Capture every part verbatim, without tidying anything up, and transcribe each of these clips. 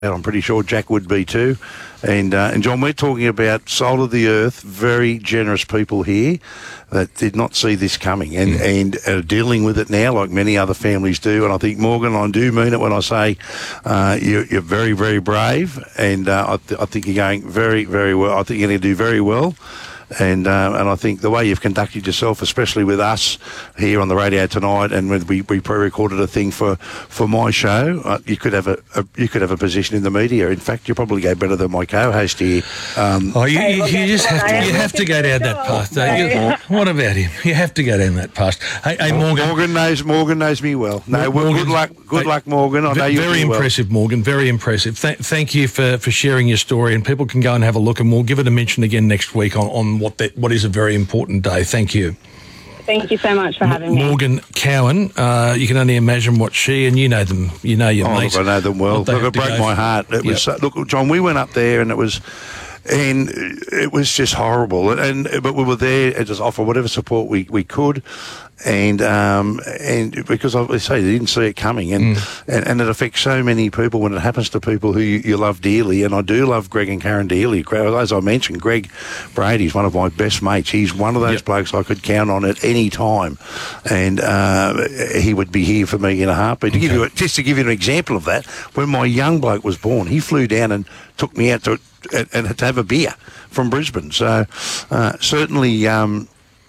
I'm pretty sure Jack would be too. And, uh, and John, we're talking about soul of the earth, very generous people here that did not see this coming and, mm. and are dealing with it now like many other families do. And I think, Morgan, I do mean it when I say uh, you, you're very, very brave. And uh, I, th- I think you're going very, very well. I think you're going to do very well. And uh, and I think the way you've conducted yourself, especially with us here on the radio tonight, and when we, we pre-recorded a thing for, for my show, uh, you could have a, a you could have a position in the media. In fact, you probably go better than my co-host here. Um, oh, you, you, you just have to you have to go down that path. Don't you? What about him? You have to go down that path. Hey, hey Morgan. Morgan knows Morgan knows me well. No, Morgan, good luck, good hey, luck, Morgan. I know you very impressive, well. Morgan. Very impressive. Th- thank you for, for sharing your story, and people can go and have a look, and we'll give it a mention again next week on, on what that what is a very important day. Thank you. Thank you so much for having me. Morgan Cowan, uh, you can only imagine what she, and you know them, you know your oh, mates. Look, I know them well. Look, it broke my heart. It yep. was uh, look, John, we went up there and it was and it was just horrible. And but we were there to just offer whatever support we, we could. And um, and because I say they didn't see it coming, and, mm. and and it affects so many people when it happens to people who you, you love dearly. And I do love Greg and Karen dearly. As I mentioned, Greg Brady's one of my best mates. He's one of those yep. blokes I could count on at any time, and uh, he would be here for me in a heartbeat. Okay. To give you a, just to give you an example of that, when my young bloke was born, he flew down and took me out to and, and to have a beer from Brisbane. So uh, certainly. Um,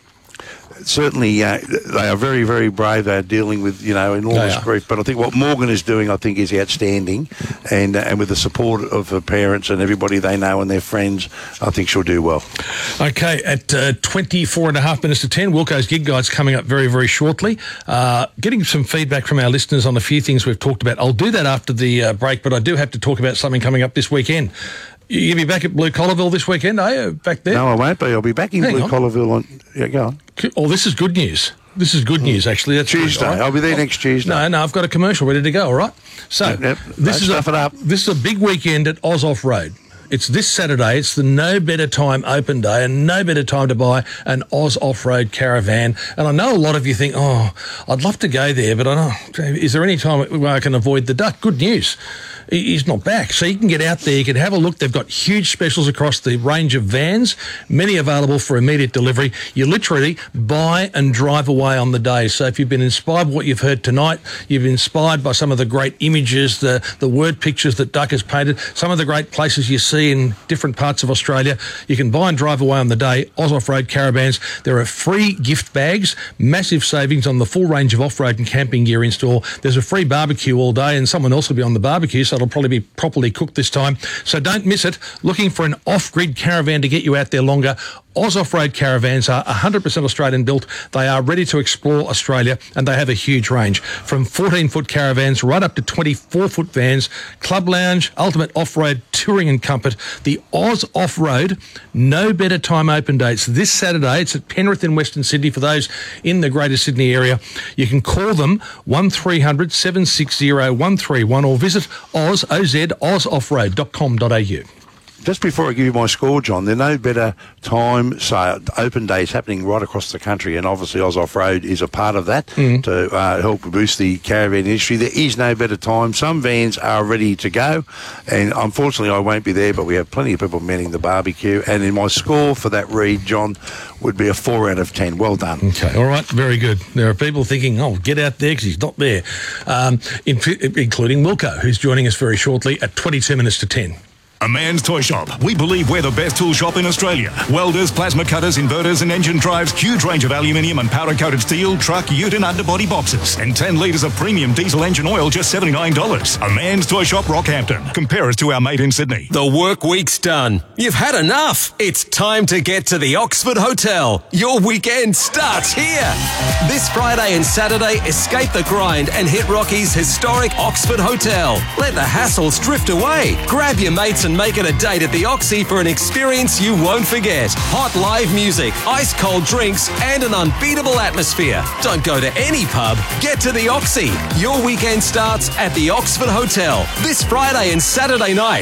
Certainly, uh, they are very, very brave. They are dealing with, you know, enormous grief. But I think what Morgan is doing, I think, is outstanding. And uh, and with the support of her parents and everybody they know and their friends, I think she'll do well. Okay, at uh, twenty-four and a half minutes to ten, Wilco's Gig Guide's coming up very, very shortly. Uh, getting some feedback from our listeners on a few things we've talked about. I'll do that after the uh, break, but I do have to talk about something coming up this weekend. You'll be back at Blue Collarville this weekend, are you? Back there? No, I won't be. I'll be back in Hang Blue on. Collarville on... Yeah, go on. Oh, this is good news. This is good news, actually. That's Tuesday. Right. I'll be there next Tuesday. No, no, I've got a commercial ready to go, all right? So, yep, yep. This, is a, it up. this is a big weekend at Oz Off Road. It's this Saturday. It's the No Better Time Open Day, and no better time to buy an Oz Off-Road caravan. And I know a lot of you think, oh, I'd love to go there, but I don't know, is there any time where I can avoid the duck? Good news. He's not back. So you can get out there, you can have a look. They've got huge specials across the range of vans, many available for immediate delivery. You literally buy and drive away on the day. So if you've been inspired by what you've heard tonight, you've been inspired by some of the great images, the, the word pictures that Duck has painted, some of the great places you see in different parts of Australia, you can buy and drive away on the day. Oz Off-Road Caravans. There are free gift bags, massive savings on the full range of off-road and camping gear in store. There's a free barbecue all day, and someone else will be on the barbecue, so it'll probably be properly cooked this time. So don't miss it. Looking for an off-grid caravan to get you out there longer? Oz Off-Road Caravans are one hundred percent Australian built. They are ready to explore Australia, and they have a huge range from fourteen-foot caravans right up to twenty-four-foot vans, club lounge, ultimate off-road touring and comfort. The Oz Off-Road No Better Time Open Dates this Saturday. It's at Penrith in Western Sydney. For those in the Greater Sydney area, you can call them one three hundred, seven six zero, one three one or visit oz, O-Z, oz off road dot com dot a u. Just before I give you my score, John, there are no better time sale, open days happening right across the country, and obviously Oz Off-Road is a part of that mm. to uh, help boost the caravan industry. There is no better time. Some vans are ready to go, and unfortunately I won't be there, but we have plenty of people manning the barbecue, and in my score for that read, John, would be a four out of ten. Well done. Okay, all right, very good. There are people thinking, oh, get out there because he's not there, um, in, including Wilco, who's joining us very shortly at twenty-two minutes to ten. A Man's Toy Shop. We believe we're the best tool shop in Australia. Welders, plasma cutters, inverters and engine drives, huge range of aluminium and powder-coated steel, truck, ute and underbody boxes, and ten litres of premium diesel engine oil, just seventy-nine dollars. A Man's Toy Shop, Rockhampton. Compare us to our mate in Sydney. The work week's done. You've had enough. It's time to get to the Oxford Hotel. Your weekend starts here. This Friday and Saturday, escape the grind and hit Rocky's historic Oxford Hotel. Let the hassles drift away. Grab your mates and make it a date at the Oxy for an experience you won't forget. Hot live music, ice cold drinks, and an unbeatable atmosphere. Don't go to any pub, get to the Oxy. Your weekend starts at the Oxford Hotel this Friday and Saturday night.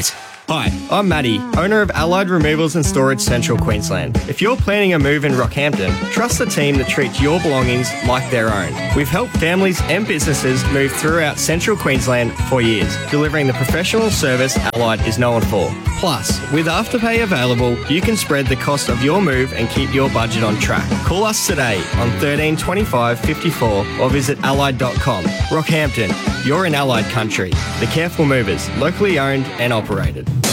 Hi, I'm Matty, owner of Allied Removals and Storage Central Queensland. If you're planning a move in Rockhampton, trust the team that treats your belongings like their own. We've helped families and businesses move throughout Central Queensland for years, delivering the professional service Allied is known for. Plus, with Afterpay available, you can spread the cost of your move and keep your budget on track. Call us today on thirteen twenty-five fifty-four or visit allied dot com. Rockhampton, you're in Allied country. The Careful Movers, locally owned and operated.